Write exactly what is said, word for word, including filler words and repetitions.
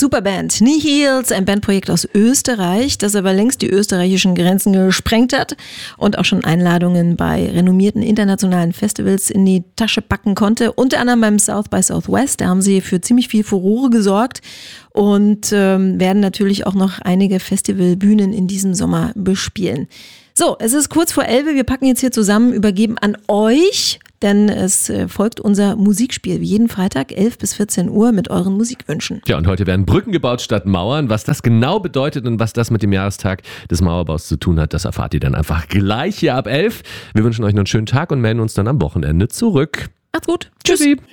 Superband Nihils, ein Bandprojekt aus Österreich, das aber längst die österreichischen Grenzen gesprengt hat und auch schon Einladungen bei renommierten internationalen Festivals in die Tasche packen konnte. Unter anderem beim South by Southwest, da haben sie für ziemlich viel Furore gesorgt und ähm, werden natürlich auch noch einige Festivalbühnen in diesem Sommer bespielen. So, es ist kurz vor elf, wir packen jetzt hier zusammen, übergeben an euch, denn es folgt unser Musikspiel, wie jeden Freitag, elf bis vierzehn Uhr mit euren Musikwünschen. Ja, und heute werden Brücken gebaut statt Mauern. Was das genau bedeutet und was das mit dem Jahrestag des Mauerbaus zu tun hat, das erfahrt ihr dann einfach gleich hier ab elf. Wir wünschen euch noch einen schönen Tag und melden uns dann am Wochenende zurück. Macht's gut. Tschüssi.